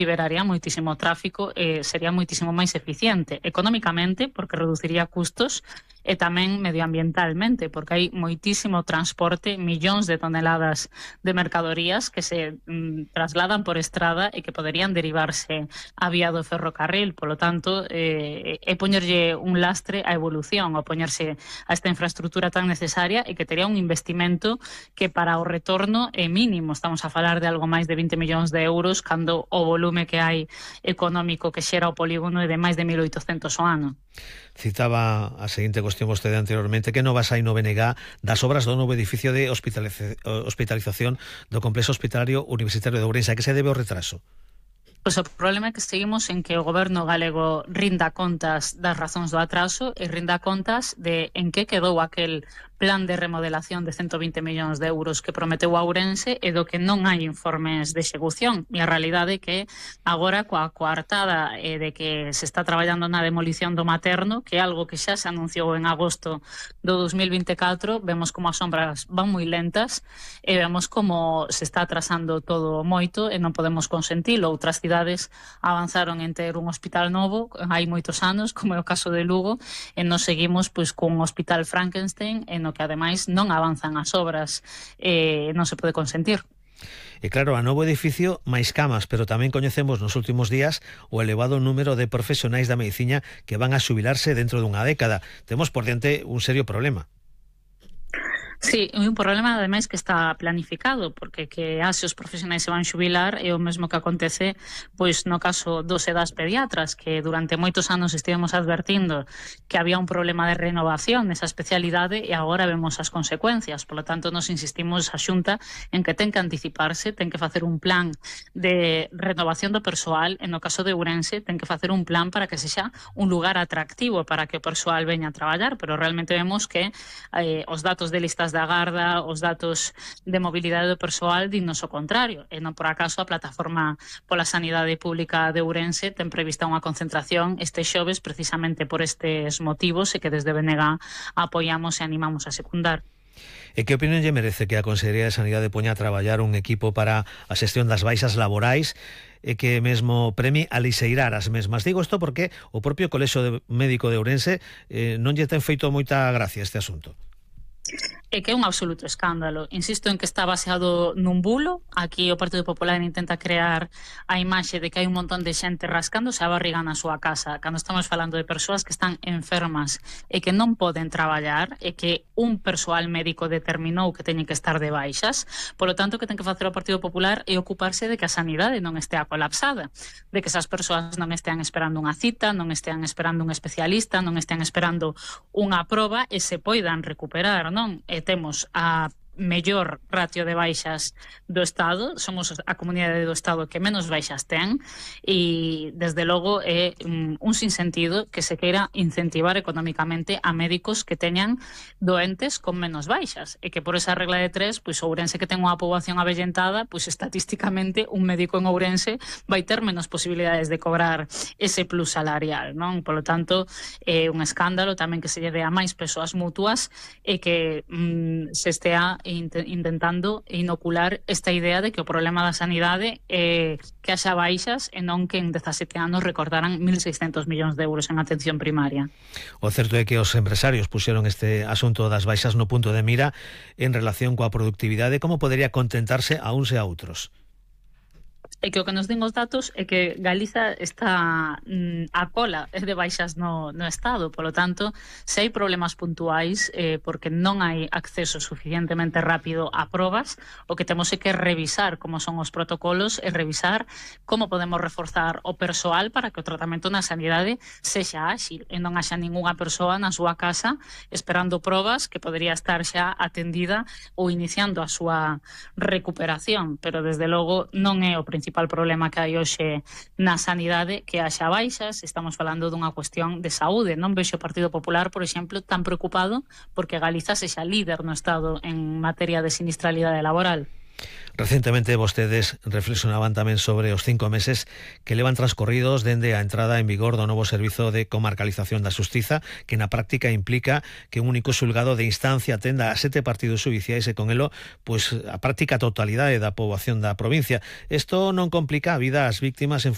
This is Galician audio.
liberaría moitísimo tráfico e sería moitísimo máis eficiente económicamente, porque reduciría custos, e tamén medioambientalmente, porque hai moitísimo transporte, millóns de toneladas de mercadorías que se trasladan por estrada e que poderían derivarse a vía do ferrocarril. Polo tanto, é poñerlle un lastre á evolución, ao poñerse a esta infraestructura tan necesaria e que tería un investimento que para o retorno é mínimo. Estamos a falar de algo máis de 20 millóns de euros cando o volume que hai económico que xera o polígono é de máis de 1.800 ao ano. Citaba a seguinte cuestión vostede anteriormente, que novas hai no BNG das obras do novo edificio de hospitalización do complexo hospitalario universitario de Ourense. A que se debe o retraso? Pois o problema é que seguimos en que o goberno galego rinda contas das razóns do atraso e rinda contas de en que quedou aquel plan de remodelación de 120 millóns de euros que prometeu a Ourense e do que non hai informes de execución. E a realidade é que agora coa coartada de que se está traballando na demolición do materno, que é algo que xa se anunciou en agosto do 2024, vemos como as sombras van moi lentas e vemos como se está atrasando todo moito e non podemos consentilo. Outras cidades avanzaron en ter un hospital novo hai moitos anos, como é o caso de Lugo, e nos seguimos pois cun hospital Frankenstein e no que ademais non avanzan as obras e non se pode consentir. E claro, a novo edificio máis camas, pero tamén coñecemos nos últimos días o elevado número de profesionais da medicina que van a xubilarse dentro dunha década. Temos por diante un serio problema. Sí, un problema ademais que está planificado, porque que os profesionais se van xubilar é o mesmo que acontece pois no caso dos e das pediatras, que durante moitos anos estivemos advertindo que había un problema de renovación nesa especialidade e agora vemos as consecuencias. Por lo tanto, nos insistimos a Xunta en que ten que anticiparse, ten que facer un plan de renovación do persoal, e no caso de Ourense ten que facer un plan para que sexa un lugar atractivo para que o persoal veña a traballar, pero realmente vemos que os datos de listas da Garda, os datos de mobilidade do persoal dinos o contrario, e non por acaso a Plataforma pola Sanidade Pública de Ourense ten prevista unha concentración este xoves precisamente por estes motivos e que desde BNG apoiamos e animamos a secundar. E que opinión lle merece que a Consellería de Sanidade poña a traballar un equipo para a xestión das baixas laborais e que mesmo premi a lixeirar as mesmas? Digo isto porque o propio Colexio Médico de Ourense non lle ten feito moita gracia este asunto. É que é un absoluto escándalo. Insisto en que está baseado nun bulo. Aquí o Partido Popular intenta crear a imaxe de que hai un montón de xente rascándose a barriga na súa casa, cando estamos falando de persoas que están enfermas e que non poden traballar, e que un persoal médico determinou que teñen que estar de baixas. Por lo tanto, que ten que facer o Partido Popular é ocuparse de que a sanidade non estea colapsada, de que esas persoas non estean esperando unha cita, non estean esperando un especialista, non estean esperando unha proba e se poidan recuperar, non? E temos a mellor ratio de baixas do Estado, somos a comunidade do Estado que menos baixas ten, e desde logo é un sinsentido que se queira incentivar económicamente a médicos que teñan doentes con menos baixas, e que por esa regla de 3, pois Ourense, que ten unha poboación avellentada, pois estatísticamente un médico en Ourense vai ter menos posibilidades de cobrar ese plus salarial, non? Por lo tanto, é un escándalo tamén que se lle dé a máis peso ás mutuas e que se estea intentando inocular esta idea de que o problema da sanidade é que haxa baixas e non que en 17 anos recordaran 1.600 millóns de euros en atención primaria. O certo é que os empresarios puxeron este asunto das baixas no punto de mira en relación coa productividade. Como podería contentarse a uns e a outros? E que o que nos din os datos é que Galiza está a cola de baixas no Estado. Por lo tanto, se hai problemas puntuais porque non hai acceso suficientemente rápido a probas, o que temos é que revisar como son os protocolos e revisar como podemos reforzar o persoal para que o tratamento na sanidade sexa áxil e non haxa ningunha persoa na súa casa esperando probas que podería estar xa atendida ou iniciando a súa recuperación. Pero desde logo non é o principal problema que hai hoxe na sanidade que haxa baixas. Estamos falando dunha cuestión de saúde. Non vexo o Partido Popular, por exemplo, tan preocupado porque Galiza sexa líder no Estado en materia de sinistralidade laboral. Recentemente vostedes reflexionaban tamén sobre os 5 meses que levan transcorridos dende a entrada en vigor do novo servizo de comarcalización da Xustiza, que na práctica implica que un único xulgado de instancia atenda a 7 partidos xudiciais e con elo a práctica totalidade da poboación da provincia. Isto non complica a vida ás víctimas en